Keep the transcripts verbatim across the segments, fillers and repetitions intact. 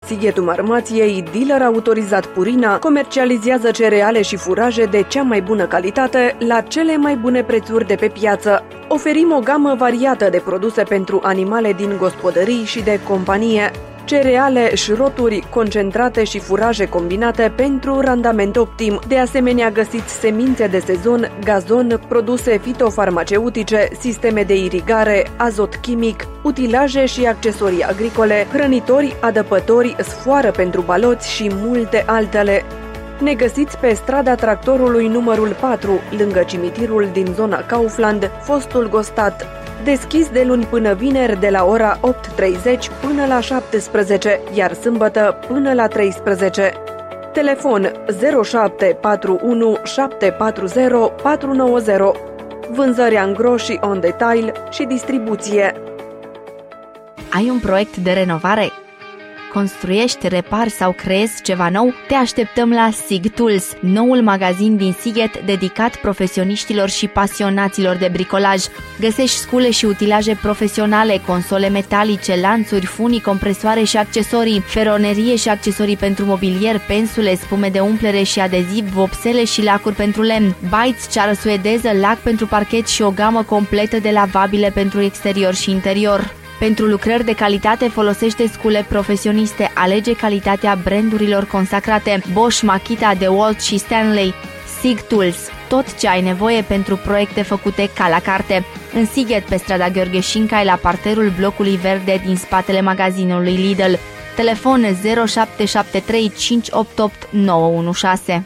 Sighetul Marmației, dealer autorizat Purina, comercializează cereale și furaje de cea mai bună calitate la cele mai bune prețuri de pe piață. Oferim o gamă variată de produse pentru animale din gospodării și de companie. Cereale, șroturi, concentrate și furaje combinate pentru randament optim. De asemenea, găsiți semințe de sezon, gazon, produse fitofarmaceutice, sisteme de irigare, azot chimic, utilaje și accesorii agricole, hrănitori, adăpători, sfoară pentru baloți și multe altele. Ne găsiți pe strada Tractorului numărul patru, lângă cimitirul din zona Kaufland, fostul Gostat. Deschis de luni până vineri de la ora opt treizeci până la șaptesprezece, iar sâmbătă până la treisprezece. Telefon zero șapte patru unu șapte patru zero patru nouă zero. Vânzări angro și on detail și distribuție. Ai un proiect de renovare? Construiești, repari sau creezi ceva nou? Te așteptăm la Sig Tools, noul magazin din Sighet dedicat profesioniștilor și pasionaților de bricolaj. Găsești scule și utilaje profesionale, console metalice, lanțuri, funii, compresoare și accesorii, feronerie și accesorii pentru mobilier, pensule, spume de umplere și adeziv, vopsele și lacuri pentru lemn, bites, ceară suedeză, lac pentru parchet și o gamă completă de lavabile pentru exterior și interior. Pentru lucrări de calitate folosește scule profesioniste, alege calitatea brandurilor consacrate Bosch, Makita, DeWalt și Stanley. Sig Tools, tot ce ai nevoie pentru proiecte făcute ca la carte. În Sighet, pe strada Gheorghe Șincai, la parterul blocului verde din spatele magazinului Lidl. Telefon zero șapte șapte trei cinci opt opt nouă unu șase.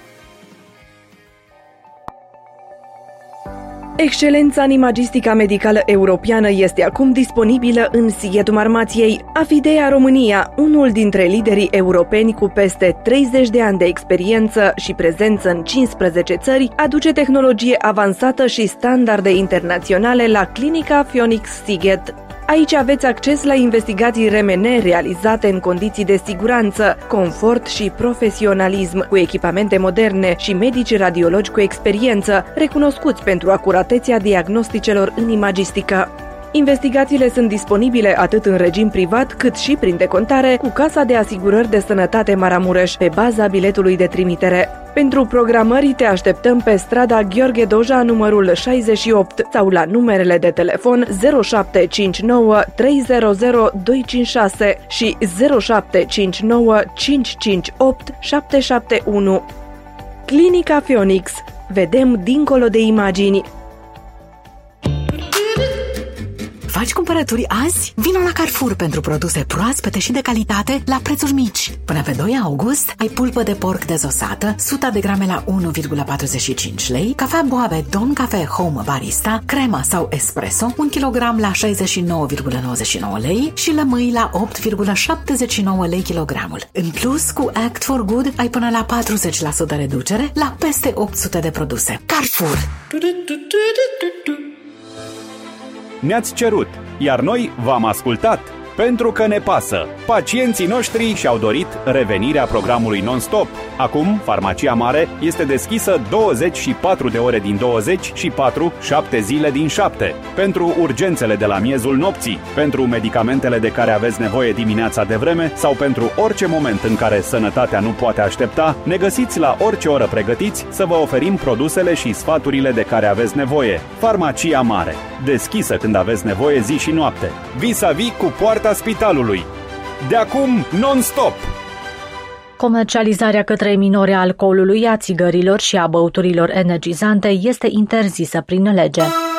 Excelența în imagistica medicală europeană este acum disponibilă în Sighetul Marmației. Afidea România, unul dintre liderii europeni cu peste treizeci de ani de experiență și prezență în cincisprezece țări, aduce tehnologie avansată și standarde internaționale la Clinica Phoenix Sighet. Aici aveți acces la investigații R M N realizate în condiții de siguranță, confort și profesionalism, cu echipamente moderne și medici radiologi cu experiență, recunoscuți pentru acuratețea diagnosticelor în imagistică. Investigațiile sunt disponibile atât în regim privat, cât și prin decontare cu Casa de Asigurări de Sănătate Maramureș, pe baza biletului de trimitere. Pentru programări te așteptăm pe strada Gheorghe Doja, numărul șaizeci și opt, sau la numerele de telefon zero șapte cinci nouă trei zero zero doi cinci șase și zero șapte cinci nouă cinci cinci opt șapte șapte unu. Clinica Phoenix. Vedem dincolo de imagini. Faci cumpărături azi? Vino la Carrefour pentru produse proaspete și de calitate la prețuri mici. Până pe doi august ai pulpă de porc dezosată, o sută de grame la unu virgulă patruzeci și cinci lei, cafea Boabe Don Cafe Home Barista, crema sau espresso, un kilogram la șaizeci și nouă virgulă nouăzeci și nouă lei și lămâi la opt virgulă șaptezeci și nouă lei kilogramul. În plus, cu Act for Good ai până la patruzeci la sută reducere la peste opt sute de produse. Carrefour. Ne-ați cerut, iar noi v-am ascultat, pentru că ne pasă. Pacienții noștri și-au dorit revenirea programului non-stop. Acum, Farmacia Mare este deschisă douăzeci și patru de ore din douăzeci și patru, șapte zile din șapte. Pentru urgențele de la miezul nopții, pentru medicamentele de care aveți nevoie dimineața de vreme sau pentru orice moment în care sănătatea nu poate aștepta, ne găsiți la orice oră pregătiți să vă oferim produsele și sfaturile de care aveți nevoie. Farmacia Mare, deschisă când aveți nevoie zi și noapte. Vis-a-vis cu poarta spitalului. De acum, non-stop! Comercializarea către minori a alcoolului, a țigărilor și a băuturilor energizante este interzisă prin lege.